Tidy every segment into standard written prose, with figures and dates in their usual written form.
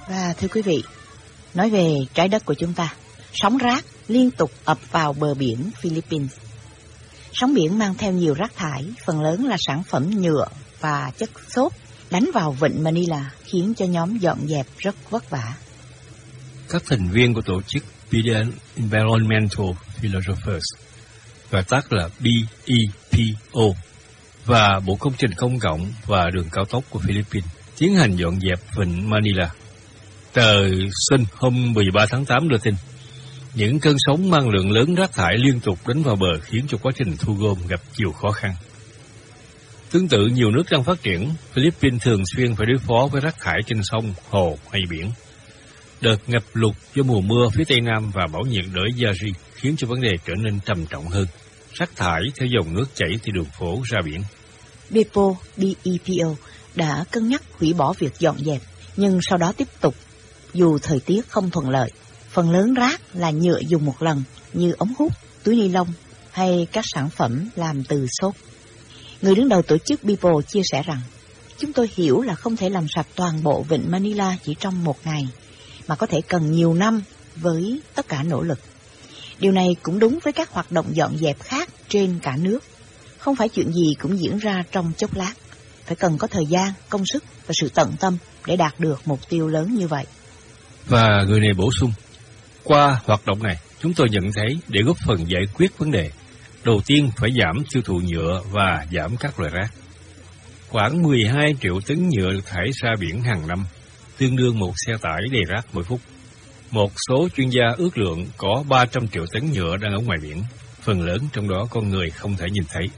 Và thưa quý vị, nói về trái đất của chúng ta, sóng rác liên tục ập vào bờ biển Philippines. Sóng biển mang theo nhiều rác thải, phần lớn là sản phẩm nhựa và chất xốp đánh vào vịnh Manila, khiến cho nhóm dọn dẹp rất vất vả. Các thành viên của tổ chức Biden Environmental Philanthropies, gọi tắt là BEPO, và Bộ Công trình Công cộng và Đường cao tốc của Philippines tiến hành dọn dẹp vịnh Manila. Tờ Sun hôm 13 tháng 8 đưa tin, những cơn sóng mang lượng lớn rác thải liên tục đánh vào bờ khiến cho quá trình thu gom gặp nhiều khó khăn. Tương tự nhiều nước đang phát triển, Philippines thường xuyên phải đối phó với rác thải trên sông, hồ hay biển. Đợt ngập lụt do mùa mưa phía Tây Nam và bão nhiệt đới Yagi khiến cho vấn đề trở nên trầm trọng hơn. Rác thải theo dòng nước chảy từ đường phố ra biển. BEPO đã cân nhắc hủy bỏ việc dọn dẹp, nhưng sau đó tiếp tục dù thời tiết không thuận lợi. Phần lớn rác là nhựa dùng một lần như ống hút, túi ni lông hay các sản phẩm làm từ xốp. Người đứng đầu tổ chức BEPO chia sẻ rằng, chúng tôi hiểu là không thể làm sạch toàn bộ vịnh Manila chỉ trong một ngày, mà có thể cần nhiều năm với tất cả nỗ lực. Điều này cũng đúng với các hoạt động dọn dẹp khác trên cả nước. Không phải chuyện gì cũng diễn ra trong chốc lát. Phải cần có thời gian, công sức và sự tận tâm để đạt được mục tiêu lớn như vậy. Và người này bổ sung, qua hoạt động này, chúng tôi nhận thấy để góp phần giải quyết vấn đề, đầu tiên phải giảm tiêu thụ nhựa và giảm các loại rác. Khoảng 12 triệu tấn nhựa được thải ra biển hàng năm, tương đương một xe tải đầy rác mỗi phút. Một số chuyên gia ước lượng có 300 triệu tấn nhựa đang ở ngoài biển, phần lớn trong đó con người không thể nhìn thấy.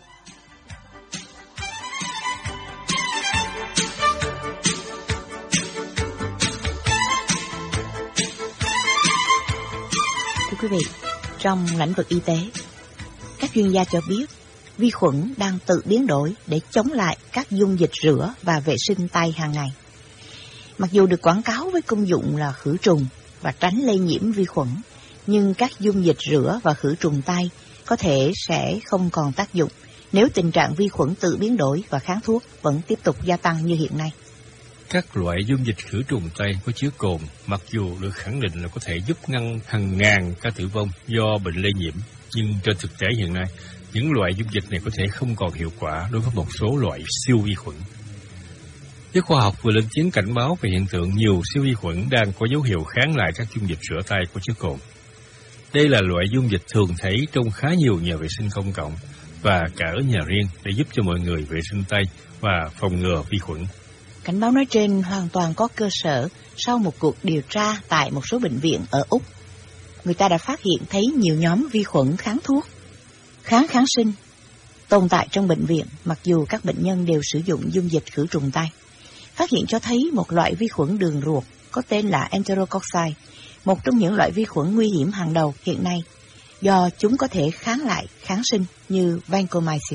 Thưa quý vị, trong lĩnh vực y tế, các chuyên gia cho biết vi khuẩn đang tự biến đổi để chống lại các dung dịch rửa và vệ sinh tay hàng ngày. Mặc dù được quảng cáo với công dụng là khử trùng và tránh lây nhiễm vi khuẩn, nhưng các dung dịch rửa và khử trùng tay có thể sẽ không còn tác dụng nếu tình trạng vi khuẩn tự biến đổi và kháng thuốc vẫn tiếp tục gia tăng như hiện nay. Các loại dung dịch khử trùng tay có chứa cồn, mặc dù được khẳng định là có thể giúp ngăn hàng ngàn ca tử vong do bệnh lây nhiễm, nhưng trên thực tế hiện nay, những loại dung dịch này có thể không còn hiệu quả đối với một số loại siêu vi khuẩn. Giới khoa học vừa lên tiếng cảnh báo về hiện tượng nhiều siêu vi khuẩn đang có dấu hiệu kháng lại các dung dịch rửa tay có chứa cồn. Đây là loại dung dịch thường thấy trong khá nhiều nhà vệ sinh công cộng và cả ở nhà riêng để giúp cho mọi người vệ sinh tay và phòng ngừa vi khuẩn. Cảnh báo nói trên hoàn toàn có cơ sở sau một cuộc điều tra tại một số bệnh viện ở Úc. Người ta đã phát hiện thấy nhiều nhóm vi khuẩn kháng thuốc, kháng sinh tồn tại trong bệnh viện, mặc dù các bệnh nhân đều sử dụng dung dịch khử trùng tay. Phát hiện cho thấy một loại vi khuẩn đường ruột có tên là Enterococci, một trong những loại vi khuẩn nguy hiểm hàng đầu hiện nay, do chúng có thể kháng lại kháng sinh như vancomycin.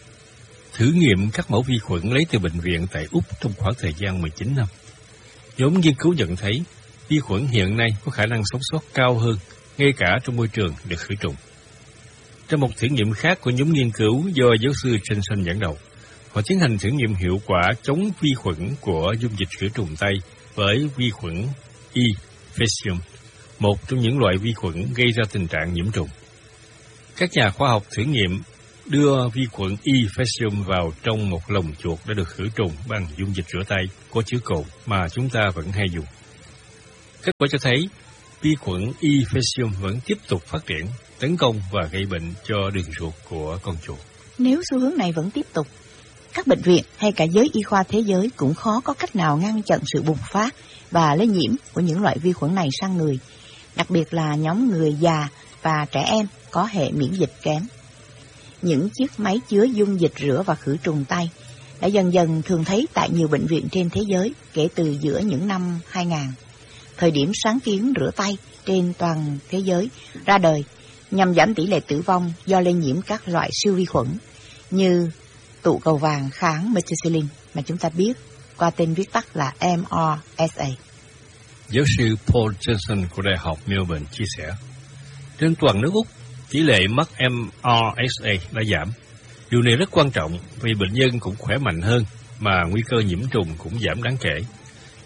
Thử nghiệm các mẫu vi khuẩn lấy từ bệnh viện tại Úc trong khoảng thời gian 19 năm. Nhóm nghiên cứu nhận thấy vi khuẩn hiện nay có khả năng sống sót cao hơn, ngay cả trong môi trường được khử trùng. Trong một thử nghiệm khác của nhóm nghiên cứu do giáo sư Johnson dẫn đầu, họ tiến hành thử nghiệm hiệu quả chống vi khuẩn của dung dịch khử trùng tay với vi khuẩn E. faecium, một trong những loại vi khuẩn gây ra tình trạng nhiễm trùng. Các nhà khoa học thử nghiệm đưa vi khuẩn E. faecium vào trong một lồng chuột đã được khử trùng bằng dung dịch rửa tay có chứa cồn mà chúng ta vẫn hay dùng. Kết quả cho thấy vi khuẩn E. faecium vẫn tiếp tục phát triển, tấn công và gây bệnh cho đường ruột của con chuột. Nếu xu hướng này vẫn tiếp tục, các bệnh viện hay cả giới y khoa thế giới cũng khó có cách nào ngăn chặn sự bùng phát và lây nhiễm của những loại vi khuẩn này sang người, đặc biệt là nhóm người già và trẻ em có hệ miễn dịch kém. Những chiếc máy chứa dung dịch rửa và khử trùng tay đã dần dần thường thấy tại nhiều bệnh viện trên thế giới kể từ giữa những năm 2000, thời điểm sáng kiến rửa tay trên toàn thế giới ra đời nhằm giảm tỷ lệ tử vong do lây nhiễm các loại siêu vi khuẩn như tụ cầu vàng kháng methicillin mà chúng ta biết qua tên viết tắt là MRSA. Giáo sư Paul Johnson của Đại học Melbourne chia sẻ, trên toàn nước Úc, tỷ lệ mắc MRSA đã giảm. Điều này rất quan trọng vì bệnh nhân cũng khỏe mạnh hơn mà nguy cơ nhiễm trùng cũng giảm đáng kể.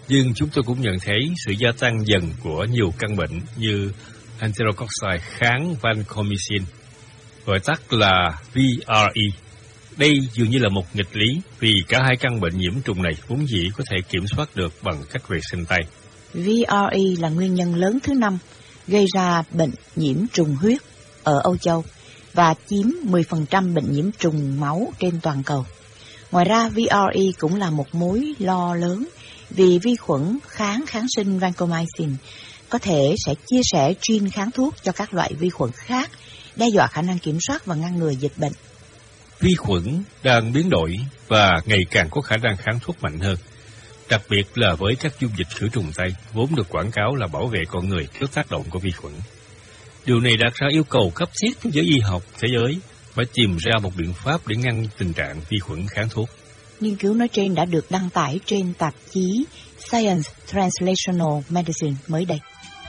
Nhưng chúng tôi cũng nhận thấy sự gia tăng dần của nhiều căn bệnh như Enterococci kháng vancomycin, gọi tắt là VRE. Đây dường như là một nghịch lý vì cả hai căn bệnh nhiễm trùng này vốn dĩ có thể kiểm soát được bằng cách vệ sinh tay. VRE là nguyên nhân lớn thứ 5 gây ra bệnh nhiễm trùng huyết ở Âu Châu và chiếm 10% bệnh nhiễm trùng máu trên toàn cầu. Ngoài ra, VRE cũng là một mối lo lớn vì vi khuẩn kháng kháng sinh vancomycin có thể sẽ chia sẻ gene kháng thuốc cho các loại vi khuẩn khác, đe dọa khả năng kiểm soát và ngăn ngừa dịch bệnh. Vi khuẩn đang biến đổi và ngày càng có khả năng kháng thuốc mạnh hơn, đặc biệt là với các dung dịch khử trùng tay vốn được quảng cáo là bảo vệ con người trước tác động của vi khuẩn. Điều này đặt ra yêu cầu cấp thiết cho giới y học thế giới phải tìm ra một biện pháp để ngăn tình trạng vi khuẩn kháng thuốc. Nghiên cứu nói trên đã được đăng tải trên tạp chí Science Translational Medicine mới đây.